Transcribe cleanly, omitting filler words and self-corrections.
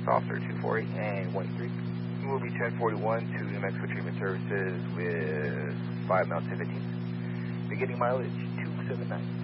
Officer 248 and 183. You will be 1041 to New Mexico Treatment Services with 5 miles to 15. Beginning mileage 279.